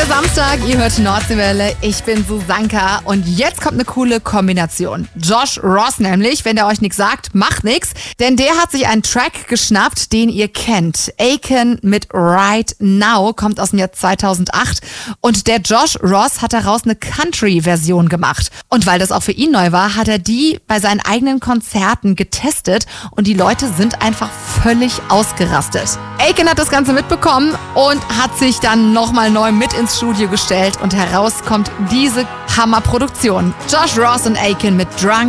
der Samstag, ihr hört Nordseewelle, ich bin Susanka und jetzt kommt eine coole Kombination. Josh Ross nämlich, wenn der euch nichts sagt, macht nichts, denn der hat sich einen Track geschnappt, den ihr kennt. Akon mit Right Now kommt aus dem Jahr 2008 und der Josh Ross hat daraus eine Country-Version gemacht. Und weil das auch für ihn neu war, hat er die bei seinen eigenen Konzerten getestet und die Leute sind einfach völlig ausgerastet. Akon hat das Ganze mitbekommen und hat sich dann nochmal neu mit ins Studio gestellt und heraus kommt diese Hammerproduktion. Josh Ross und Akon mit Drunk